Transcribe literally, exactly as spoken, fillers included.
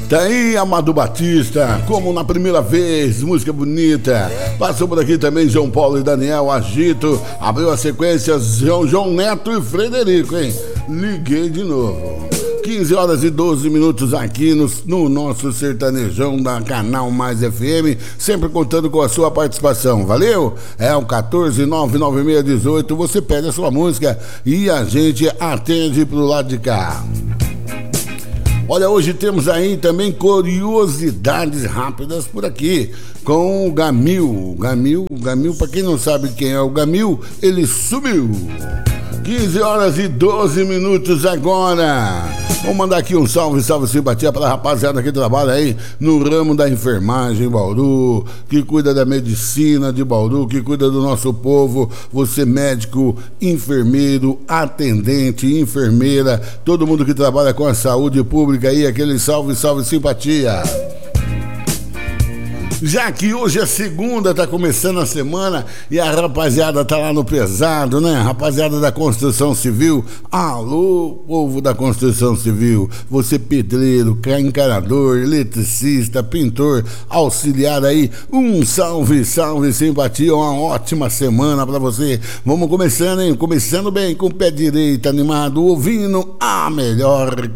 Tá aí Amado Batista, como na primeira vez, música bonita. Passou por aqui também João Paulo e Daniel, Agito. Abriu a sequência João, João Neto e Frederico, hein? Liguei de novo. quinze horas e doze minutos aqui no, no nosso sertanejão da Canal Mais F M, sempre contando com a sua participação, valeu? É o quatorze nove nove seis dezoito, você pede a sua música e a gente atende pro lado de cá. Olha, hoje temos aí também curiosidades rápidas por aqui, com o Gamil. Gamil, Gamil, pra quem não sabe quem é o Gamil, ele sumiu. quinze horas e doze minutos agora. Vou mandar aqui um salve, salve, simpatia para a rapaziada que trabalha aí no ramo da enfermagem em Bauru, que cuida da medicina de Bauru, que cuida do nosso povo. Você médico, enfermeiro, atendente, enfermeira, todo mundo que trabalha com a saúde pública aí, aquele salve, salve, simpatia. Já que hoje é segunda, tá começando a semana e a rapaziada tá lá no pesado, né? Rapaziada da construção civil, alô, povo da construção civil, você pedreiro, encarador, eletricista, pintor, auxiliar aí, um salve, salve, simpatia, uma ótima semana pra você. Vamos começando, hein? Começando bem, com o pé direito animado, ouvindo a melhor